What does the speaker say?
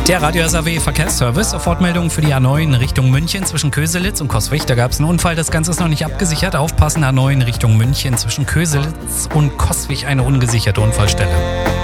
Der Radio SAW Verkehrsservice. Sofortmeldung für die A9 in Richtung München zwischen Köselitz und Coswig. Da gab es einen Unfall, das Ganze ist noch nicht abgesichert. Aufpassen, A9 in Richtung München zwischen Köselitz und Coswig eine ungesicherte Unfallstelle.